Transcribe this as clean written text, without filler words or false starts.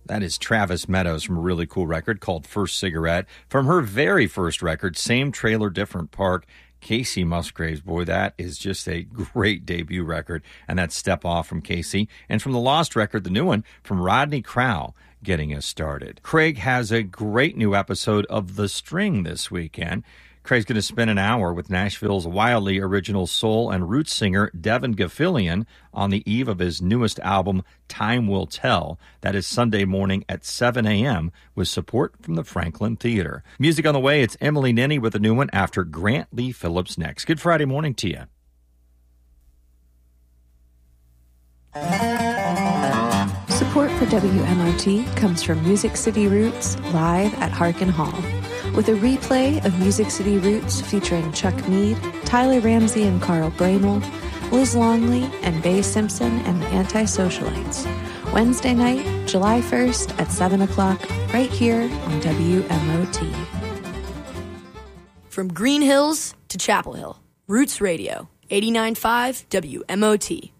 That is Travis Meadows from a really cool record called First Cigarette. From her very first record, Same Trailer, Different Park, Casey Musgraves. Boy, that is just a great debut record. And that's Step Off from Casey. And from the Lost record, the new one from Rodney Crowell, Getting Us Started. Craig has a great new episode of The String this weekend. Craig's going to spend an hour with Nashville's wildly original soul and roots singer Devin Gaffilian on the eve of his newest album, Time Will Tell. That is Sunday morning at 7 a.m. with support from the Franklin Theater. Music on the way, it's Emily Nenny with a new one after Grant Lee Phillips next. Good Friday morning to you. Support for WMOT comes from Music City Roots live at Harkin Hall, with a replay of Music City Roots featuring Chuck Mead, Tyler Ramsey and Carl Bramel, Liz Longley, and Bay Simpson and the Anti-Socialites. Wednesday night, July 1st at 7 o'clock, right here on WMOT. From Green Hills to Chapel Hill, Roots Radio, 89.5 WMOT.